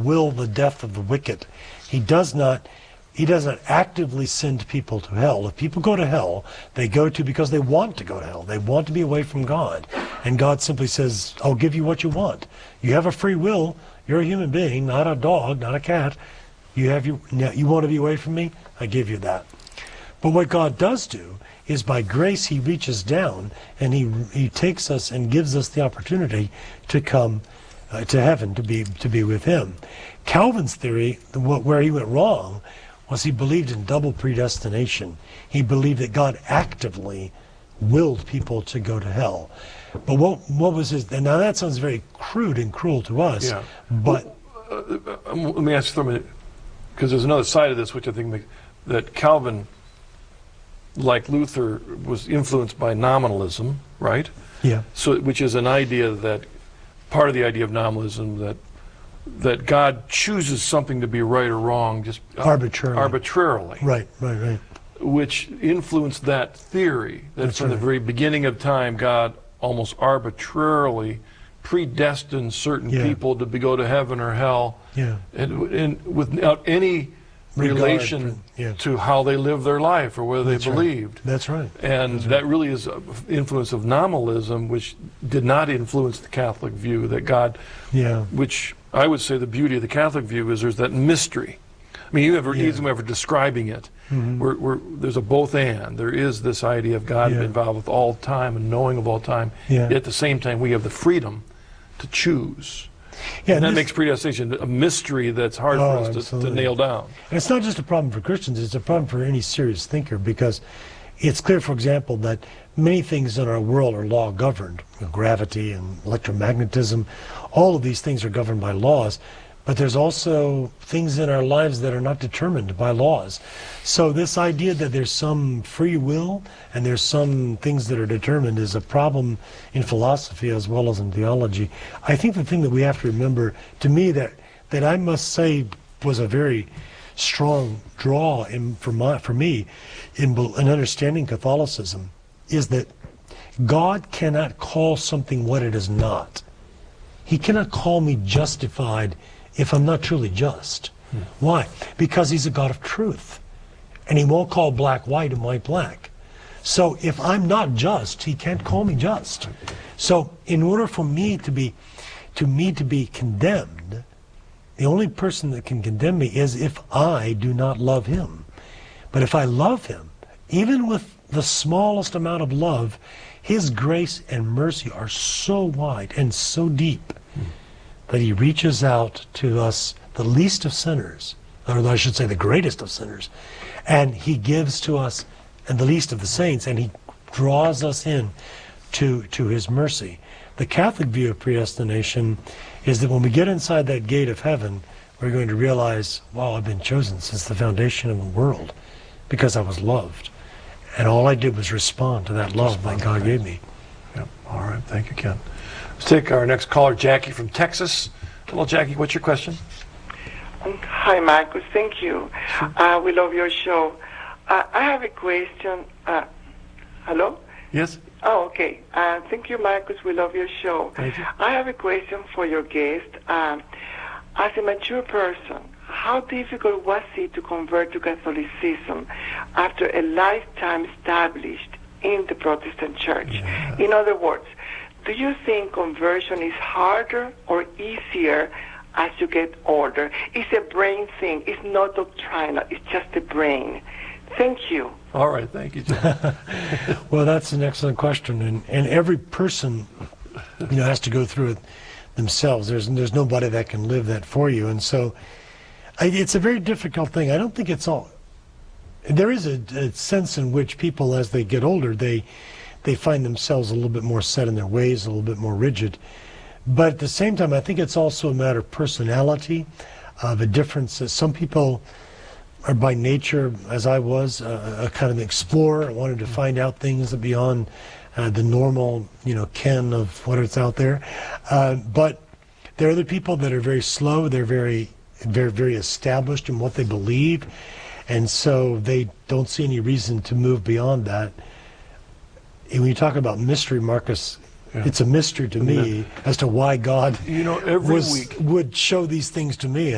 will the death of the wicked. He doesn't actively send people to hell. If people go to hell, they go to because they want to go to hell. They want to be away from God. And God simply says, I'll give you what you want. You have a free will. You're a human being, not a dog, not a cat. You want to be away from me? I give you that. But what God does do is by grace he reaches down and he takes us and gives us the opportunity to come to heaven, to be with him. Calvin's theory, where he went wrong, was he believed in double predestination. He believed that God actively willed people to go to hell. But what was his... And now that sounds very crude and cruel to us, yeah. But... let me ask you for a minute, because there's another side of this which I think that Calvin, like Luther, was influenced by nominalism, right? Yeah. So, which is an idea that, part of the idea of nominalism, that God chooses something to be right or wrong just arbitrarily. Right. Which influenced that theory, that from the very beginning of time, God almost arbitrarily predestined certain people to go to heaven or hell, and without any relation to how they lived their life or whether they believed. That's right. And that really is an influence of nominalism, which did not influence the Catholic view that God, which I would say the beauty of the Catholic view is there's that mystery. I mean, even ever describing it, where there's a both and. There is this idea of God involved with all time and knowing of all time. Yet at the same time, we have the freedom to choose. And that makes predestination a mystery that's hard for us to nail down. And it's not just a problem for Christians, it's a problem for any serious thinker, because it's clear, for example, that many things in our world are law governed. Gravity and electromagnetism, all of these things are governed by laws. But there's also things in our lives that are not determined by laws. So this idea that there's some free will and there's some things that are determined is a problem in philosophy as well as in theology. I think the thing that we have to remember, to me, that I must say was a very strong draw for me in understanding Catholicism, is that God cannot call something what it is not. He cannot call me justified if I'm not truly just. Why? Because he's a God of truth. And he won't call black white and white black. So if I'm not just, he can't call me just. So in order for me to be condemned, the only person that can condemn me is if I do not love him. But if I love him, even with the smallest amount of love, his grace and mercy are so wide and so deep that he reaches out to us, the least of sinners, or I should say the greatest of sinners, and he gives to us, and the least of the saints, and he draws us in to his mercy. The Catholic view of predestination is that when we get inside that gate of heaven, we're going to realize, wow, I've been chosen since the foundation of the world because I was loved. And all I did was respond to that love that God gave me. Yep. All right. Thank you, Ken. Let's take our next caller, Jackie from Texas. Hello, Jackie. What's your question? Hi, Marcus. Thank you. We love your show. I have a question. Hello? Yes. Oh, okay. Thank you, Marcus. We love your show. Thank you. I have a question for your guest. As a mature person, how difficult was it to convert to Catholicism after a lifetime established in the Protestant Church? Yeah. In other words, do you think conversion is harder or easier as you get older? It's a brain thing. It's not doctrinal. It's just the brain. Thank you. All right. Thank you, John. Well, that's an excellent question. And every person, has to go through it themselves. There's nobody that can live that for you. And so it's a very difficult thing. I don't think it's all. There is a sense in which people, as they get older, they find themselves a little bit more set in their ways, a little bit more rigid. But at the same time, I think it's also a matter of personality, of a difference. Some people are by nature, as I was, a kind of explorer. I wanted to find out things beyond the normal, ken of what is out there. But there are other people that are very slow. They're very, very, very established in what they believe. And so they don't see any reason to move beyond that. And when you talk about mystery, Marcus, it's a mystery to me as to why God every week would show these things to me.